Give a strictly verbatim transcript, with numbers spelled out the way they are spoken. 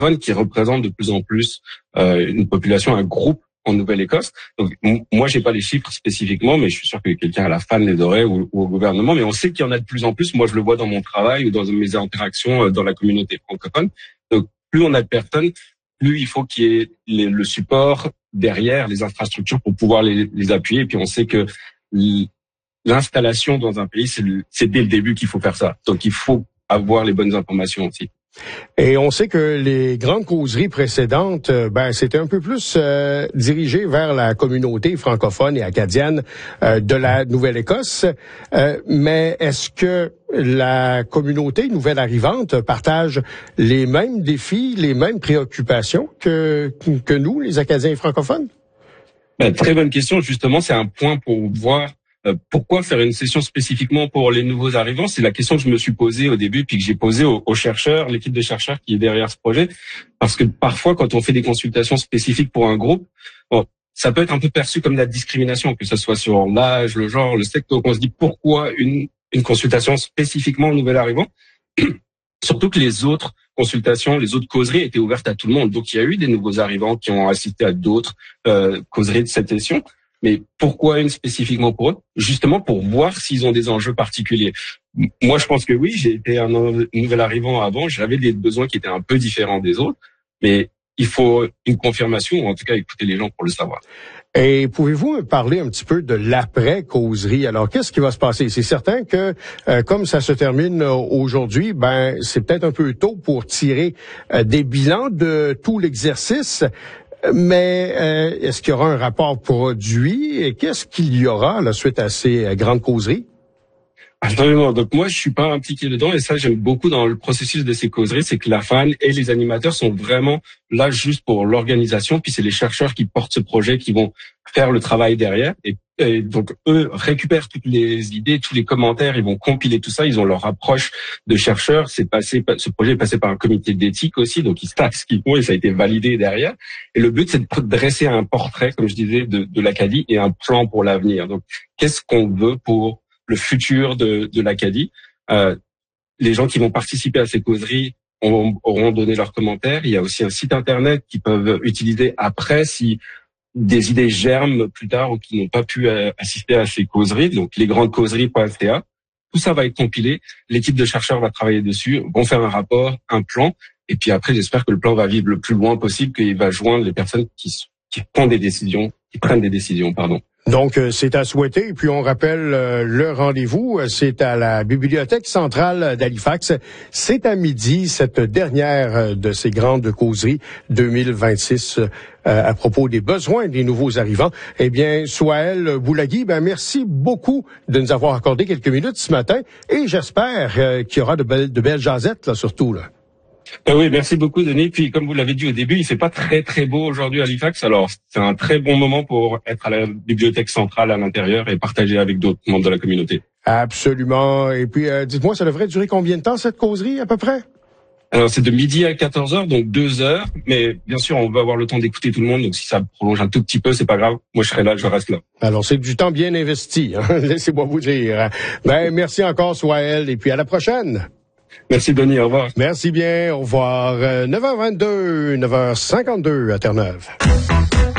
francophones qui représentent de plus en plus euh, une population, un groupe en Nouvelle-Écosse. Donc, m- moi, j'ai pas les chiffres spécifiquement, mais je suis sûr que quelqu'un à la F A N les aurait ou, ou au gouvernement. Mais on sait qu'il y en a de plus en plus. Moi, je le vois dans mon travail ou dans mes interactions euh, dans la communauté francophone. Donc, plus on a de personnes, plus il faut qu'il y ait les, le support derrière, les infrastructures pour pouvoir les, les appuyer. Et puis, on sait que l'installation dans un pays, c'est, le, c'est dès le début qu'il faut faire ça. Donc, il faut avoir les bonnes informations aussi. Et on sait que les grandes causeries précédentes, ben c'était un peu plus euh, dirigé vers la communauté francophone et acadienne euh, de la Nouvelle-Écosse. Euh, mais est-ce que la communauté nouvelle arrivante partage les mêmes défis, les mêmes préoccupations que que nous, les Acadiens francophones? Ben, très bonne question. Justement, c'est un point pour voir Euh, pourquoi faire une session spécifiquement pour les nouveaux arrivants. C'est la question que je me suis posée au début, puis que j'ai posée aux, aux chercheurs, l'équipe de chercheurs qui est derrière ce projet. Parce que parfois, quand on fait des consultations spécifiques pour un groupe, bon, ça peut être un peu perçu comme de la discrimination, que ce soit sur l'âge, le genre, le sexe. Donc on se dit pourquoi une, une consultation spécifiquement aux nouvel arrivants. Surtout que les autres consultations, les autres causeries étaient ouvertes à tout le monde. Donc il y a eu des nouveaux arrivants qui ont assisté à d'autres euh, causeries de cette session. Mais pourquoi une spécifiquement pour eux? Justement pour voir s'ils ont des enjeux particuliers. Moi, je pense que oui, j'ai été un nouvel arrivant avant, j'avais des besoins qui étaient un peu différents des autres, mais il faut une confirmation, ou en tout cas écouter les gens pour le savoir. Et pouvez-vous me parler un petit peu de l'après-causerie? Alors, qu'est-ce qui va se passer? C'est certain que, euh, comme ça se termine aujourd'hui, ben c'est peut-être un peu tôt pour tirer euh, des bilans de tout l'exercice. Mais euh, est-ce qu'il y aura un rapport produit et qu'est-ce qu'il y aura à la suite à ces euh, grandes causeries? Absolument. Donc moi, je suis pas impliqué dedans et ça, j'aime beaucoup dans le processus de ces causeries, c'est que la F A N et les animateurs sont vraiment là juste pour l'organisation, puis c'est les chercheurs qui portent ce projet, qui vont faire le travail derrière. Et, et donc eux récupèrent toutes les idées, tous les commentaires, ils vont compiler tout ça, ils ont leur approche de chercheurs. C'est passé, ce projet est passé par un comité d'éthique aussi, donc ils savent ce qu'ils font et ça a été validé derrière. Et le but, c'est de dresser un portrait, comme je disais, de, de l'Acadie et un plan pour l'avenir. Donc qu'est-ce qu'on veut pour le futur de, de l'Acadie. Euh, les gens qui vont participer à ces causeries auront, auront donné leurs commentaires. Il y a aussi un site internet qu'ils peuvent utiliser après si des idées germent plus tard ou qui n'ont pas pu euh, assister à ces causeries. Donc, lesgrandescauseries point f t a. Tout ça va être compilé. L'équipe de chercheurs va travailler dessus, vont faire un rapport, un plan. Et puis après, j'espère que le plan va vivre le plus loin possible, qu'il va joindre les personnes qui, qui prennent des décisions, qui prennent des décisions, pardon. Donc, c'est à souhaiter. Et puis, on rappelle euh, le rendez-vous. C'est à la Bibliothèque centrale d'Halifax. C'est à midi, cette dernière de ces grandes causeries deux mille vingt-six euh, à propos des besoins des nouveaux arrivants. Eh bien, Souhaël Boulagui, ben merci beaucoup de nous avoir accordé quelques minutes ce matin. Et j'espère euh, qu'il y aura de belles, de belles jasettes, là, surtout, là. Euh, oui, merci beaucoup, Denis. Puis, comme vous l'avez dit au début, il fait pas très, très beau aujourd'hui à Halifax. Alors, c'est un très bon moment pour être à la bibliothèque centrale à l'intérieur et partager avec d'autres membres de la communauté. Absolument. Et puis, euh, dites-moi, ça devrait durer combien de temps, cette causerie, à peu près? Alors, c'est de midi à quatorze heures, donc deux heures. Mais bien sûr, on va avoir le temps d'écouter tout le monde. Donc, si ça prolonge un tout petit peu, c'est pas grave. Moi, je serai là, je reste là. Alors, c'est du temps bien investi, hein? Laissez-moi vous dire. Ben, merci encore, Souhaël. Et puis, à la prochaine. Merci, Denis. Au revoir. Merci bien. Au revoir. neuf heures vingt-deux, neuf heures cinquante-deux à Terre-Neuve.